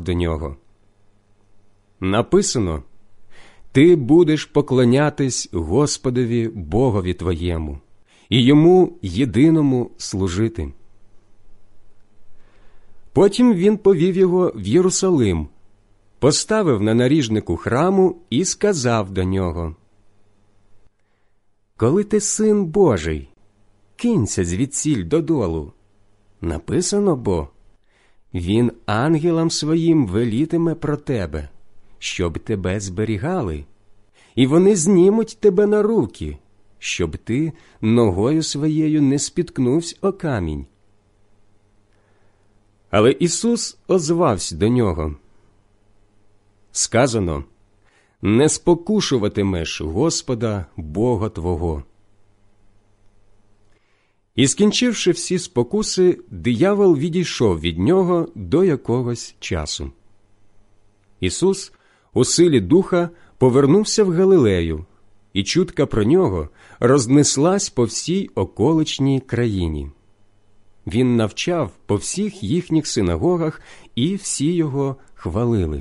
до нього: «Написано, ти будеш поклонятись Господові Богові твоєму, і Йому єдиному служити». Потім він повів його в Єрусалим, поставив на наріжнику храму і сказав до нього: «Коли ти син Божий, кинься звідсіль додолу. Написано бо: він ангелам своїм велітиме про тебе, щоб тебе зберігали, і вони знімуть тебе на руки, щоб ти ногою своєю не спіткнувся о камінь». Але Ісус озвався до нього: «Сказано, не спокушуватимеш Господа Бога твого». І, скінчивши всі спокуси, диявол відійшов від нього до якогось часу. Ісус у силі Духа повернувся в Галилею, і чутка про нього рознеслась по всій околичній країні. Він навчав по всіх їхніх синагогах, і всі його хвалили.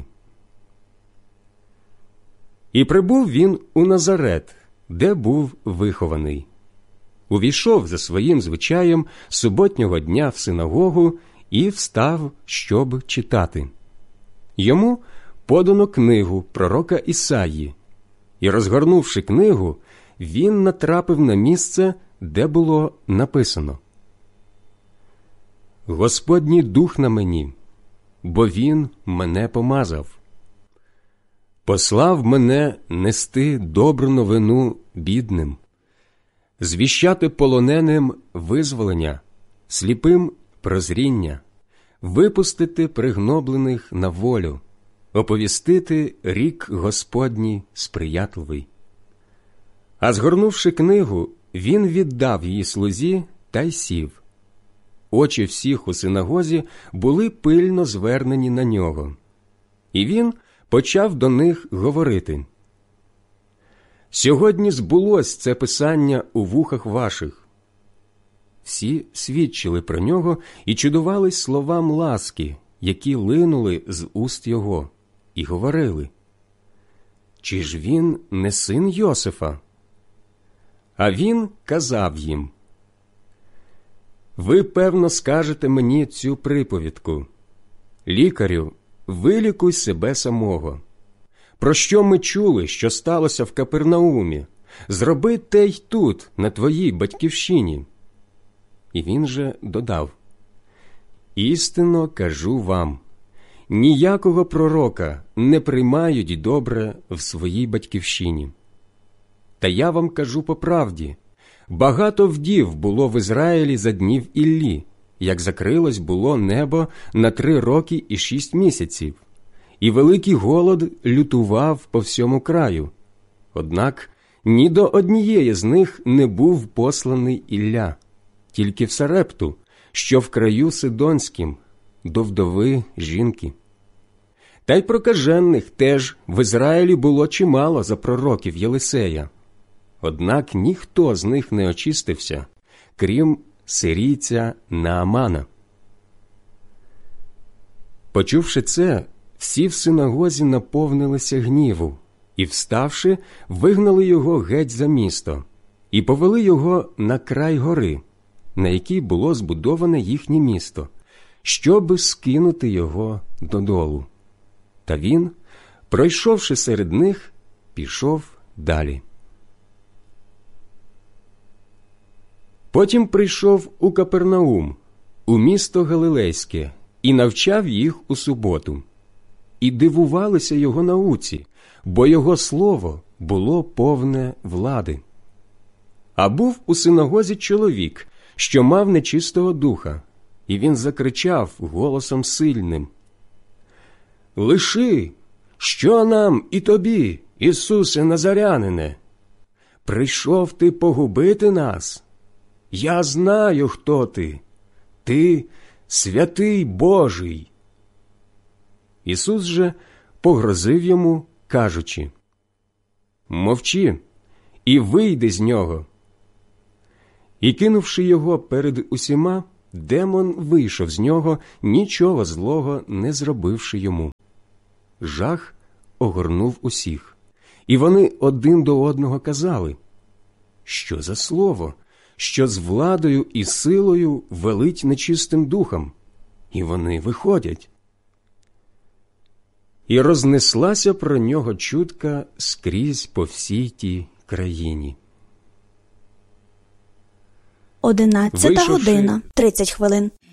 І прибув він у Назарет, де був вихований. Увійшов за своїм звичаєм суботнього дня в синагогу і встав, щоб читати. Йому подано книгу пророка Ісаї, і, розгорнувши книгу, він натрапив на місце, де було написано: «Господній Дух на мені, бо Він мене помазав. Послав мене нести добру новину бідним, звіщати полоненим визволення, сліпим прозріння, випустити пригноблених на волю, оповістити рік Господній сприятливий». А згорнувши книгу, він віддав її слузі та й сів. Очі всіх у синагозі були пильно звернені на нього. І він почав до них говорити: «Сьогодні збулось це писання у вухах ваших». Всі свідчили про нього і чудувались словам ласки, які линули з уст його, і говорили: «Чи ж він не син Йосифа?» А він казав їм: «Ви, певно, скажете мені цю приповідку: лікарю, вилікуй себе самого. Про що ми чули, що сталося в Капернаумі? Зроби те й тут, на твоїй батьківщині». І він же додав: «Істинно кажу вам, ніякого пророка не приймають добре в своїй батьківщині. Та я вам кажу по правді, багато вдів було в Ізраїлі за днів Іллі, як закрилось було небо на 3 роки і 6 місяців, і великий голод лютував по всьому краю. Однак ні до однієї з них не був посланий Ілля, тільки в Сарепту, що в краю Сидонським, до вдови жінки. Та й прокажених теж в Ізраїлі було чимало за пророків Єлисея. Однак ніхто з них не очистився, крім сирійця Наамана». Почувши це, всі в синагозі наповнилися гніву, і, вставши, вигнали його геть за місто, і повели його на край гори, на якій було збудоване їхнє місто, щоби скинути його додолу. Та він, пройшовши серед них, пішов далі. Потім прийшов у Капернаум, у місто Галилейське, і навчав їх у суботу. І дивувалися його науці, бо його слово було повне влади. А був у синагозі чоловік, що мав нечистого духа, і він закричав голосом сильним: «Лиши, що нам і тобі, Ісусе Назарянине? Прийшов ти погубити нас? Я знаю, хто ти. Ти святий Божий». Ісус же погрозив йому, кажучи: «Мовчи і вийди з нього». І, кинувши його перед усіма, демон вийшов з нього, нічого злого не зробивши йому. Жах огорнув усіх, і вони один до одного казали: «Що за слово, що з владою і силою велить нечистим духом?» І вони виходять. І рознеслася про нього чутка скрізь по всій тій країні. 11 година, 30 хвилин.